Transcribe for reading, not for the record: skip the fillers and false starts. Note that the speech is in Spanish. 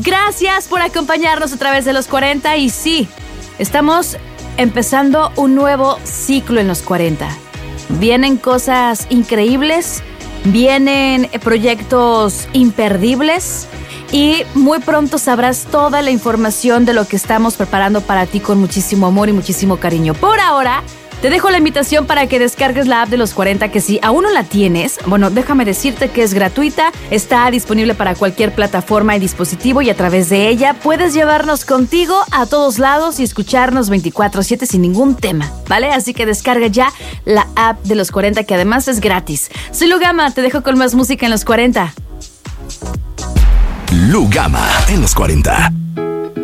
Gracias por acompañarnos a través de los 40 y sí, estamos empezando un nuevo ciclo en los 40. Vienen cosas increíbles, vienen proyectos imperdibles y muy pronto sabrás toda la información de lo que estamos preparando para ti con muchísimo amor y muchísimo cariño. Por ahora, te dejo la invitación para que descargues la app de los 40, que si aún no la tienes, bueno, déjame decirte que es gratuita, está disponible para cualquier plataforma y dispositivo y a través de ella puedes llevarnos contigo a todos lados y escucharnos 24/7 sin ningún tema, ¿vale? Así que descarga ya la app de los 40, que además es gratis. Soy Lu Gama, te dejo con más música en los 40. Lu Gama en los 40.